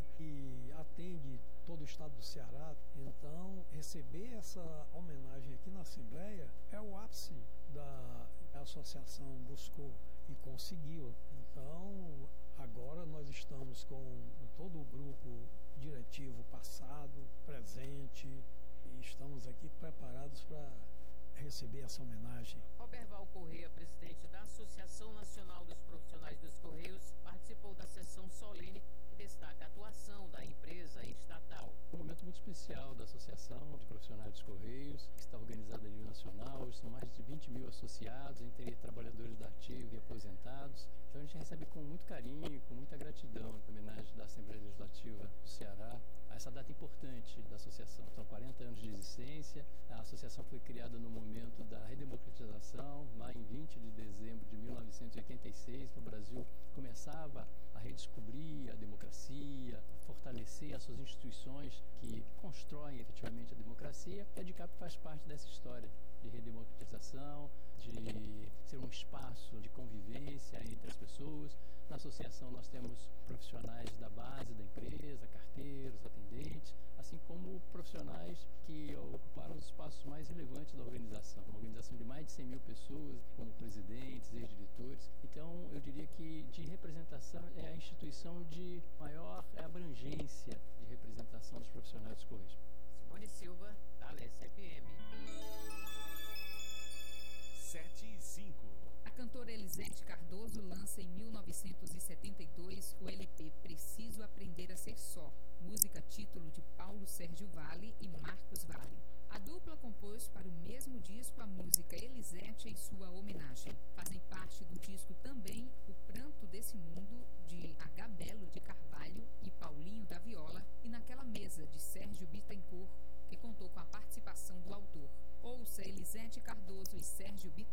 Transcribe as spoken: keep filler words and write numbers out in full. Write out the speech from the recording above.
empresa que atende todo o estado do Ceará. Então, receber essa homenagem aqui na Assembleia é o ápice da a associação buscou e conseguiu. Então, agora nós estamos com todo o grupo diretivo passado, presente, e estamos aqui preparados para receber essa homenagem. Roberval Correia, presidente da Associação Nacional dos Profissionais dos Correios, participou da sessão solene e destaca a atuação da empresa estatal. Um momento muito especial da Associação de Profissionais dos Correios, que está organizada a nível nacional. São mais de vinte mil associados, entre trabalhadores da ativa e aposentados. Então a gente recebe com muito carinho, com muita gratidão, em homenagem da Assembleia Legislativa do Ceará, a essa data importante da associação. São quarenta anos de existência. A associação foi criada no momento da redemocratização, lá em vinte de dezembro de mil novecentos e oitenta e seis, que o Brasil começava a redescobrir a democracia, a fortalecer as suas instituições que constroem efetivamente a democracia. E a DICAP faz parte dessa história de redemocratização, de ser um espaço de convivência entre as pessoas. Na associação nós temos profissionais da base da empresa, carteiros, atendentes, assim como profissionais que ocuparam os espaços mais relevantes da organização. Uma organização de mais de cem mil pessoas, como presidentes, ex-diretores. Então, eu diria que de representação é a instituição de maior abrangência de representação dos profissionais dos Correios. Simone Silva, da Alessa F M. sete e cinco. A cantora Elisete Cardoso lança em mil novecentos e setenta e dois o L P Preciso Aprender a Ser Só, música título de Paulo Sérgio Vale e Marcos Vale. A dupla compôs para o mesmo disco a música Elisete em sua homenagem. Fazem parte do disco também O Pranto Desse Mundo, de H. Belo de Carvalho e Paulinho da Viola, e Naquela Mesa, de Sérgio Bittencourt, que contou com a participação do autor. Ouça Elisete Cardoso e Sérgio Bittencourt